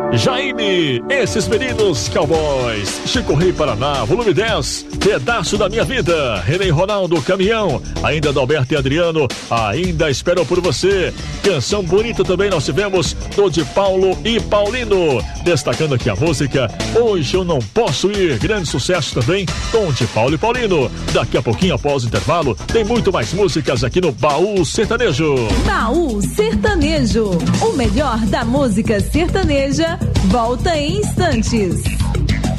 Jaime, esses meninos cowboys. Chico Rei Paraná, volume 10, pedaço da minha vida. René Ronaldo, Caminhão, ainda do Alberto e Adriano, ainda espero por você. Canção bonita também nós tivemos do de Paulo e Paulino. Destacando aqui a música Hoje Eu Não Posso Ir, grande sucesso também, Tom de Paulo e Paulino. Daqui a pouquinho, após o intervalo, tem muito mais músicas aqui no Baú Sertanejo. Baú Sertanejo, o melhor da música sertaneja, volta em instantes.